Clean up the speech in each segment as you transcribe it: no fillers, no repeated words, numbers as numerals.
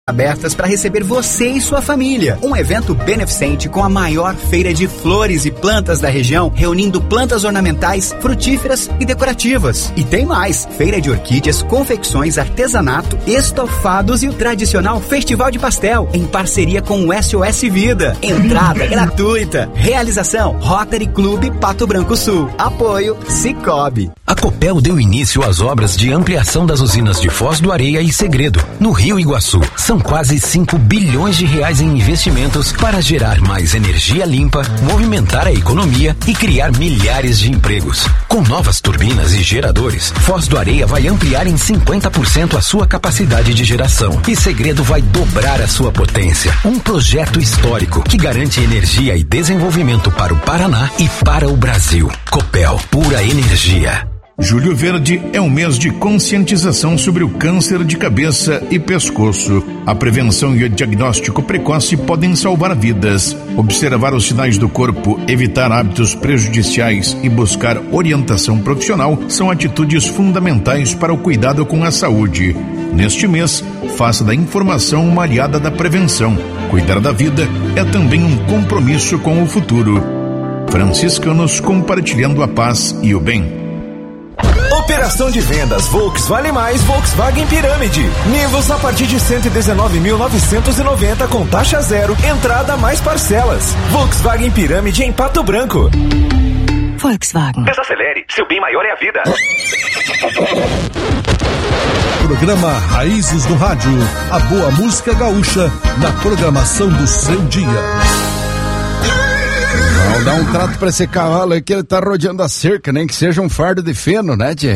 abertas para receber você e sua família. Um evento beneficente com a maior feira de flores e plantas da região, reunindo plantas ornamentais, frutíferas e decorativas. E tem mais, feira de orquídeas, confecções, artesanato, estofados e o tradicional Festival de Pastel, em parceria com o SOS Vida. Entrada gratuita. Realização Rotary Clube Pato Branco Sul. Apoio Sicoob. A Copel deu início às obras de ampliação das usinas de Foz do Areia e Segredo, no Rio Iguaçu. São quase 5 bilhões de reais em investimentos para gerar mais energia limpa, movimentar a economia e criar milhares de empregos. Com novas turbinas e geradores, Foz do Areia vai ampliar em 50% a sua capacidade de geração e Segredo vai dobrar a sua potência. Um projeto histórico que garante energia e desenvolvimento para o Paraná e para o Brasil. Copel, pura energia. Julho Verde é um mês de conscientização sobre o câncer de cabeça e pescoço. A prevenção e o diagnóstico precoce podem salvar vidas. Observar os sinais do corpo, evitar hábitos prejudiciais e buscar orientação profissional são atitudes fundamentais para o cuidado com a saúde. Neste mês, faça da informação uma aliada da prevenção. Cuidar da vida é também um compromisso com o futuro. Franciscanos compartilhando a paz e o bem. Operação de vendas Volks Vale Mais Volkswagen Pirâmide. Nivus a partir de 119.990 com taxa zero, entrada mais parcelas. Volkswagen Pirâmide em Pato Branco. Volkswagen. Desacelere, seu bem maior é a vida. Programa Raízes do Rádio. A boa música gaúcha na programação do seu dia. Vamos dar um trato pra esse cavalo aí que ele tá rodeando a cerca, nem que seja um fardo de feno, né, tchê?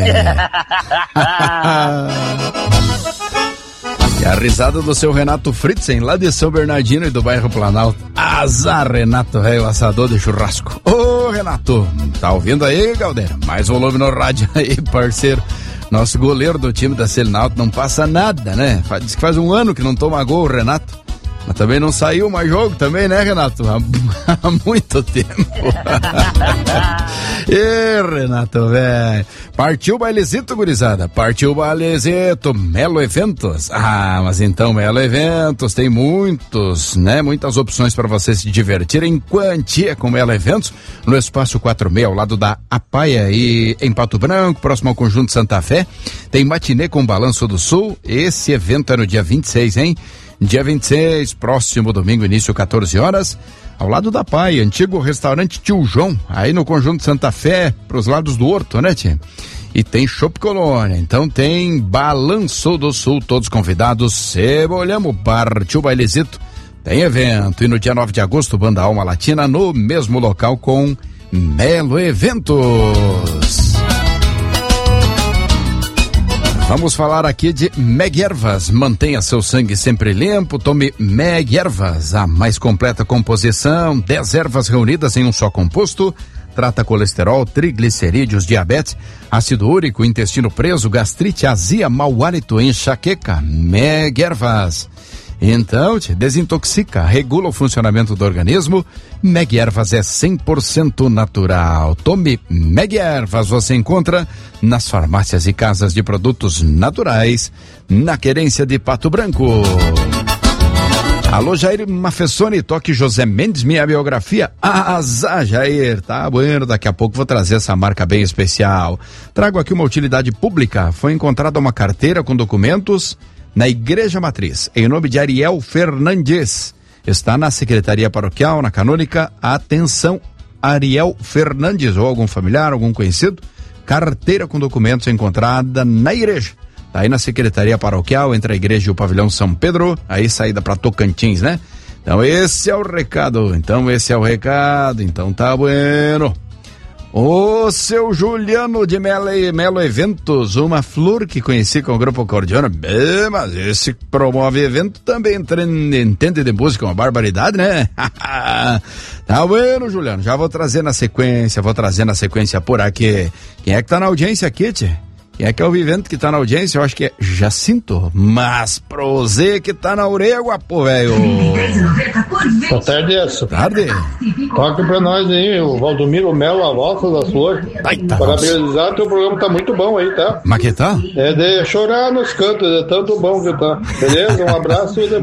E a risada do seu Renato Fritzen, lá de São Bernardino e do bairro Planalto. Azar, Renato, velho assador de churrasco. Ô, Renato, tá ouvindo aí, Galdeira? Mais volume no rádio aí, parceiro. Nosso goleiro do time da Selinalto não passa nada, né? Diz que faz um ano que não toma gol o Renato. Mas também não saiu mais jogo também, né, Renato? Há muito tempo. Ê, Renato, velho. Partiu o bailezito, gurizada. Partiu o bailezito. Melo Eventos. Ah, mas então, Melo Eventos tem muitas opções para você se divertir em quantia com Melo Eventos, no Espaço 46, ao lado da Apaia e em Pato Branco, próximo ao Conjunto Santa Fé. Tem matinê com Balanço do Sul. Esse evento é no dia 26, hein? Dia 26, próximo domingo, início 14 horas, ao lado da Pai, antigo restaurante Tio João, aí no Conjunto Santa Fé, pros lados do Horto, né, tia? E tem Chopp Colônia, então tem Balanço do Sul, todos convidados, cebolhamos, partiu o bailezito, tem evento, e no dia 9 de agosto, Banda Alma Latina, no mesmo local com Melo Eventos. Vamos falar aqui de Meg Ervas. Mantenha seu sangue sempre limpo. Tome Meg Ervas, a mais completa composição. 10 ervas reunidas em um só composto. Trata colesterol, triglicerídeos, diabetes, ácido úrico, intestino preso, gastrite, azia, mau hálito, enxaqueca. Meg Ervas. Então, te desintoxica, regula o funcionamento do organismo. Meg Ervas é 100% natural. Tome Meg Ervas, você encontra nas farmácias e casas de produtos naturais, na Querência de Pato Branco. Alô, Jair Mafessoni, toque José Mendes, minha biografia. Azar, Jair, tá bueno, daqui a pouco vou trazer essa marca bem especial. Trago aqui uma utilidade pública. Foi encontrada uma carteira com documentos na Igreja Matriz, em nome de Ariel Fernandes. Está na Secretaria Paroquial, na Canônica. Atenção, Ariel Fernandes, ou algum familiar, algum conhecido. Carteira com documentos encontrada na igreja. Tá aí na Secretaria Paroquial, entre a igreja e o Pavilhão São Pedro, aí saída para Tocantins, né? Então esse é o recado, então tá bueno. Ô, seu Juliano de Melo Eventos, uma flor que conheci com o Grupo Cordiona. Mas esse promove evento também entende de música, uma barbaridade, né? Tá bueno, Juliano, já vou trazer na sequência por aqui. Quem é que tá na audiência aqui, tchê? Quem é que é o vivente que tá na audiência? Eu acho que é Jacinto, mas pro Z que tá na orelha, guapo, velho. Boa tarde, Edson. Tarde. Toca pra nós aí, o Valdomiro Melo, a volta das flores. Parabenizar, teu programa tá muito bom aí, tá? Mas que tá? É de chorar nos cantos, é tanto bom que tá. Beleza? Um abraço e